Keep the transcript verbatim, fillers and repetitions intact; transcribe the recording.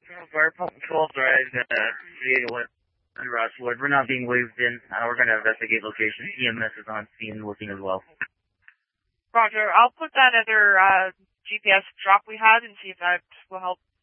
Fire pump twelve drive, uh, three eighty-one, and Rosswood. We're not being waved in. Uh, we're going to investigate location. E M S is on scene looking as well. Roger. I'll put that other uh, G P S drop we had and see if that will help